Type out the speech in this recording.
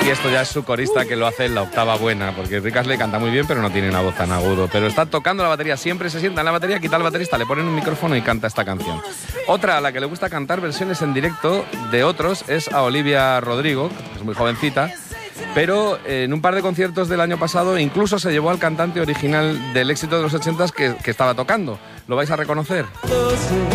Y esto ya es su corista que lo hace en la octava buena, porque Rick Astley canta muy bien, pero no tiene una voz tan agudo. Pero está tocando la batería, siempre se sienta en la batería, quita al baterista, le ponen un micrófono y canta esta canción. Otra a la que le gusta cantar versiones en directo de otros es a Olivia Rodrigo, que es muy jovencita, pero en un par de conciertos del año pasado incluso se llevó al cantante original del éxito de los 80s que estaba tocando. ¿Lo vais a reconocer?